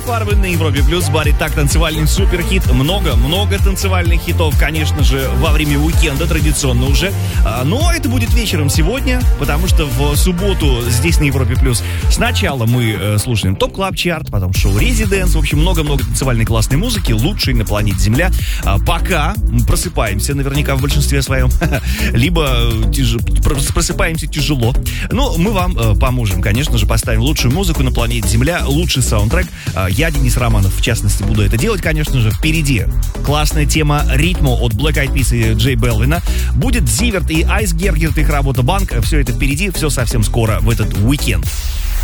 Фарбен на Европе Плюс. Барри Так, танцевальный суперхит. Много танцевальных хитов, конечно же, во время уикенда, традиционно уже. Но это будет вечером сегодня, потому что в субботу здесь на Европе Плюс сначала мы слушаем ТОП Клаб Чарт, потом шоу Резиденс. В общем, много-много танцевальной классной музыки, лучшей на планете Земля. Пока мы просыпаемся, наверняка в большинстве своем, либо просыпаемся тяжело. Но мы вам поможем, конечно же, поставим лучшую музыку на планете Земля, лучший саундтрек. Я, Денис Романов, в частности, буду это делать, конечно же. Впереди классная тема «Ритмо» от Black Eyed Peas и Джей Белвина. Будет Зиверт и Айс Гергерт, их работа «Банк». Все это впереди, все совсем скоро в этот уикенд.